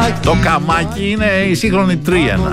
Το καμάκι είναι η σύγχρονη τρίενα.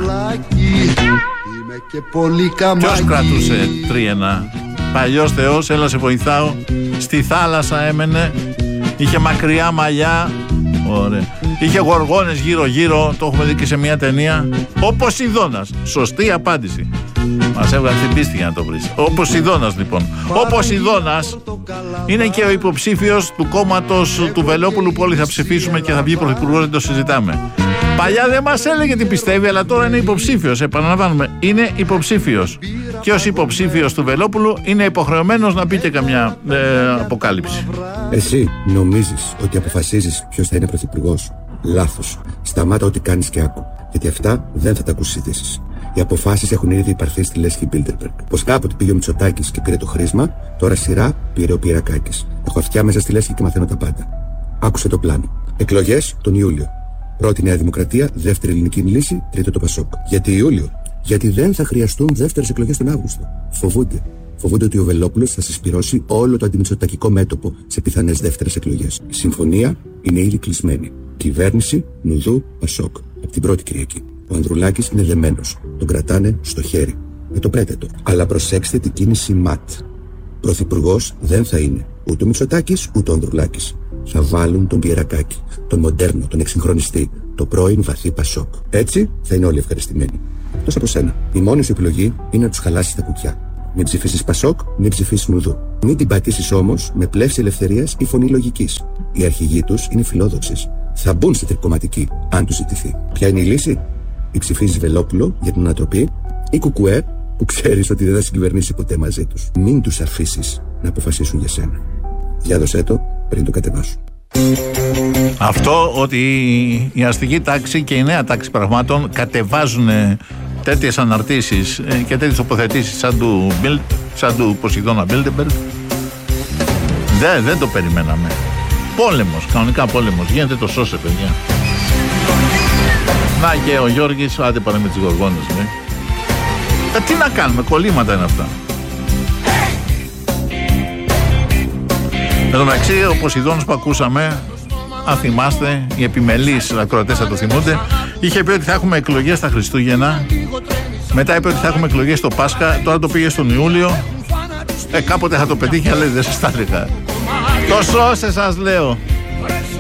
Ποιος κρατούσε τρίενα? Παλιός Θεός, έλα σε βοηθάω. Στη θάλασσα έμενε. Είχε μακριά μαλλιά. Ωραία. Είχε γοργόνες γύρω-γύρω. Το έχουμε δει και σε μια ταινία. Ο Ποσειδώνας. Σωστή απάντηση. Μας έβγαλε την πίστη για να το βρεις. Ο Ποσειδώνας λοιπόν. Ο Ποσειδώνας είναι και ο υποψήφιος του κόμματος του Βελόπουλου που όλοι θα ψηφίσουμε και θα βγει πρωθυπουργός, δεν το συζητάμε. Παλιά δεν μας έλεγε τι πιστεύει, αλλά τώρα είναι υποψήφιος. Επαναλαμβάνουμε, είναι υποψήφιος. Και ως υποψήφιος του Βελόπουλου είναι υποχρεωμένος να πει και καμιά αποκάλυψη. Εσύ νομίζεις ότι αποφασίζεις ποιος θα είναι πρωθυπουργός? Λάθος. Σταμάτα ό,τι κάνεις και άκου. Γιατί αυτά δεν θα τα ακούσεις ειδήσεις. Οι αποφάσεις έχουν ήδη υπαρθεί στη λέσχη Bilderberg. Πως κάποτε πήγε ο Μητσοτάκης και πήρε το χρήσμα, τώρα σειρά πήρε ο Πυρακάκης. Έχω αυτιά μέσα στη λέσχη και μαθαίνω τα πάντα. Άκουσε το πλάνο. Εκλογές τον Ιούλιο. Πρώτη Νέα Δημοκρατία, δεύτερη Ελληνική Λύση, τρίτο το Πασόκ. Γιατί Ιούλιο? Γιατί δεν θα χρειαστούν δεύτερες εκλογές τον Αύγουστο. Φοβούνται. Φοβούνται ότι ο Βελόπουλος θα συσπυρώσει όλο το αντιμητσοτακικό μέτωπο σε πιθανές δεύτερες εκλογές. Η συμφωνία είναι ήδη κλεισμένη. Κυβέρνηση Νουδού Πασόκ. Από την πρώτη Κυριακή. Ο Ανδρουλάκης είναι δεμένος. Τον κρατάνε στο χέρι. Με το πρέτετο. Αλλά προσέξτε την κίνηση ΜΑΤ. Πρωθυπουργός δεν θα είναι ούτε ο Μητσοτάκης ούτε ο Ανδρουλάκης. Θα βάλουν τον Πιερακάκη, τον μοντέρνο, τον εξυγχρονιστή, το πρώην βαθύ Πασόκ. Έτσι θα είναι όλοι ευχαριστημένοι. Εκτός από σένα. Η μόνη σου επιλογή είναι να τους χαλάσεις τα κουκιά. Μην ψηφίσεις Πασόκ, μην ψηφίσεις Νουδού. Μην την πατήσεις όμως με πλεύση ελευθερίας ή φωνή λογικής. Οι αρχηγοί τους είναι φιλόδοξες. Θα μπουν σε τρικομματική, αν τους ζητηθεί. Ποια είναι η λύση? Ή ψηφίζεις Βελόπουλο για την ανατροπή, ή Κουκουέ που ξέρεις ότι δεν θα συγκυβερνήσει ποτέ μαζί τους. Μην τους αφήσεις να αποφασίσουν για σένα. Διάδωσέ το πριν το κατεβάσουν. Αυτό ότι η αστική τάξη και η νέα τάξη πραγμάτων κατεβάζουν τέτοιες αναρτήσεις και τέτοιες τοποθετήσεις σαν του Ποσειδώνα Bilderberg, δεν το περιμέναμε. Πόλεμος, κανονικά πόλεμος. Γίνεται το σώσε, παιδιά. Να και ο Γιώργης, άντε πάνε με τις γοργόνες. Τι να κάνουμε, κολλήματα είναι αυτά. Εν τω μεταξύ, ο Ποσειδώνας που ακούσαμε, αν θυμάστε, οι επιμελείς ακροατές θα το θυμούνται, είχε πει ότι θα έχουμε εκλογές στα Χριστούγεννα. Μετά είπε ότι θα έχουμε εκλογές στο Πάσχα. Τώρα το πήγε στον Ιούλιο. Κάποτε θα το πετύχει, αλλά δεν σας τα έλεγα. Το σώσε σας λέω.